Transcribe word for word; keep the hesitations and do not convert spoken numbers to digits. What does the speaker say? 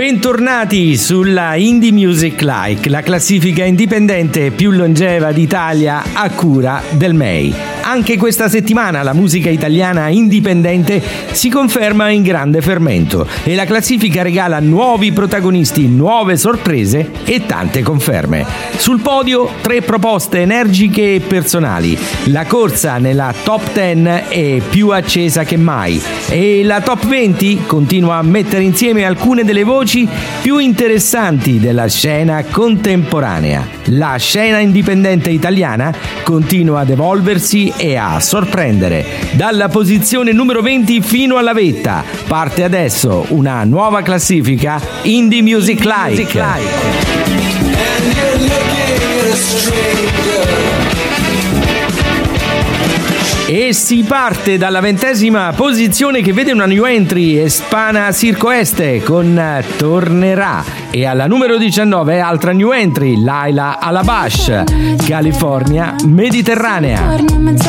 Bentornati sulla Indie Music Like, la classifica indipendente più longeva d'Italia a cura del M E I. Anche questa settimana la musica italiana indipendente si conferma in grande fermento e la classifica regala nuovi protagonisti, nuove sorprese e tante conferme. Sul podio tre proposte energiche e personali. La corsa nella top dieci è più accesa che mai e la top venti continua a mettere insieme alcune delle voci più interessanti della scena contemporanea. La scena indipendente italiana continua ad evolversi e a sorprendere. Dalla posizione numero venti fino alla vetta parte adesso una nuova classifica Indie Music Like. E si parte dalla ventesima posizione che vede una new entry, Espana Circo Este con Tornerà, e alla numero diciannove altra new entry, Laila Alabash, California Mediterranea.